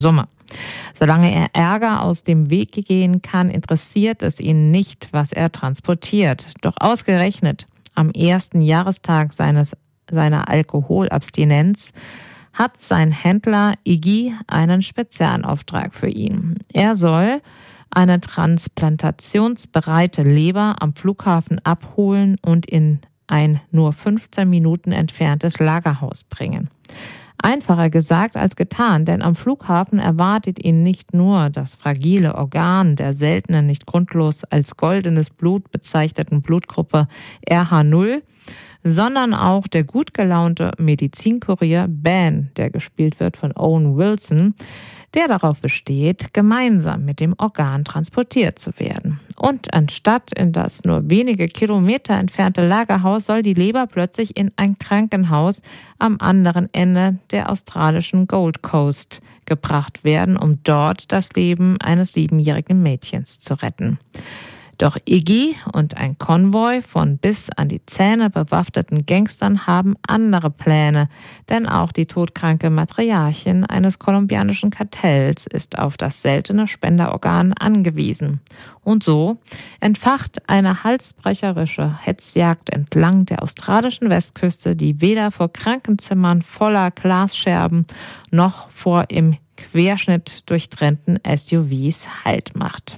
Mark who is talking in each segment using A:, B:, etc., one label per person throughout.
A: Summe. Solange er Ärger aus dem Weg gehen kann, interessiert es ihn nicht, was er transportiert. Doch ausgerechnet am ersten Jahrestag seiner Alkoholabstinenz hat sein Händler Iggy einen Spezialauftrag für ihn. Er soll eine transplantationsbereite Leber am Flughafen abholen und in ein nur 15 Minuten entferntes Lagerhaus bringen. Einfacher gesagt als getan, denn am Flughafen erwartet ihn nicht nur das fragile Organ der seltenen, nicht grundlos als goldenes Blut bezeichneten Blutgruppe RH0, sondern auch der gut gelaunte Medizinkurier Ben, der gespielt wird von Owen Wilson, der darauf besteht, gemeinsam mit dem Organ transportiert zu werden. Und anstatt in das nur wenige Kilometer entfernte Lagerhaus soll die Leber plötzlich in ein Krankenhaus am anderen Ende der australischen Gold Coast gebracht werden, um dort das Leben eines 7-jährigen Mädchens zu retten. Doch Iggy und ein Konvoi von bis an die Zähne bewaffneten Gangstern haben andere Pläne, denn auch die todkranke Matriarchin eines kolumbianischen Kartells ist auf das seltene Spenderorgan angewiesen. Und so entfacht eine halsbrecherische Hetzjagd entlang der australischen Westküste, die weder vor Krankenzimmern voller Glasscherben noch vor im Querschnitt durchtrennten SUVs Halt macht.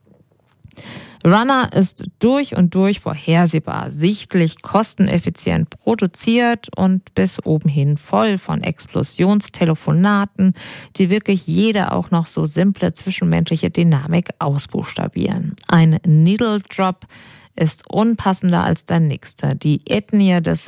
A: Runner ist durch und durch vorhersehbar, sichtlich kosteneffizient produziert und bis oben hin voll von Explosionstelefonaten, die wirklich jede auch noch so simple zwischenmenschliche Dynamik ausbuchstabieren. Ein Needle Drop ist unpassender als der nächste. Die Ethnie des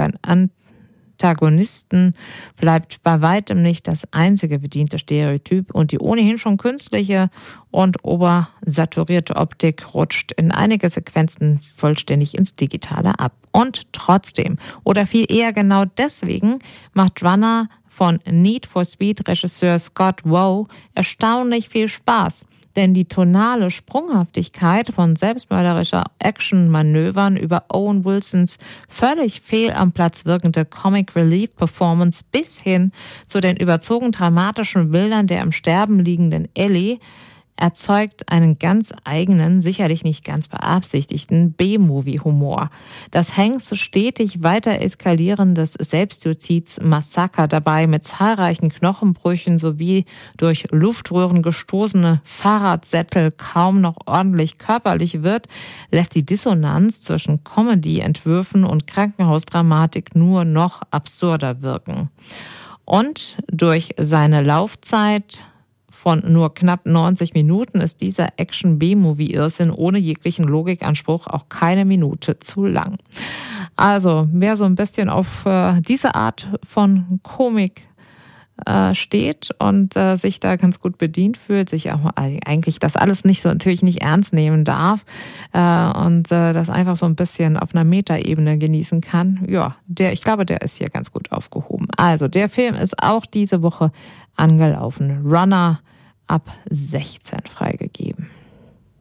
A: Antagonisten bleibt bei weitem nicht das einzige bediente Stereotyp und die ohnehin schon künstliche und obersaturierte Optik rutscht in einige Sequenzen vollständig ins Digitale ab. Und trotzdem, oder viel eher genau deswegen, macht Runner von Need for Speed Regisseur Scott Wow erstaunlich viel Spaß. Denn die tonale Sprunghaftigkeit von selbstmörderischer Action-Manövern über Owen Wilsons völlig fehl am Platz wirkende Comic-Relief-Performance bis hin zu den überzogen dramatischen Bildern der am Sterben liegenden Ellie erzeugt einen ganz eigenen, sicherlich nicht ganz beabsichtigten B-Movie-Humor. Das Hanks stetig weiter eskalierendes Selbstjustiz-Massaker dabei mit zahlreichen Knochenbrüchen sowie durch Luftröhren gestoßene Fahrradsättel kaum noch ordentlich körperlich wird, lässt die Dissonanz zwischen Comedy-Entwürfen und Krankenhausdramatik nur noch absurder wirken. Und durch seine Laufzeit von nur knapp 90 Minuten ist dieser Action-B-Movie-Irrsinn ohne jeglichen Logikanspruch auch keine Minute zu lang. Also, wer so ein bisschen auf diese Art von Komik steht und sich da ganz gut bedient fühlt, sich auch eigentlich das alles natürlich nicht ernst nehmen darf und das einfach so ein bisschen auf einer Metaebene genießen kann, ja, ich glaube, der ist hier ganz gut aufgehoben. Also, der Film ist auch diese Woche angelaufen. Runner ab 16 freigegeben.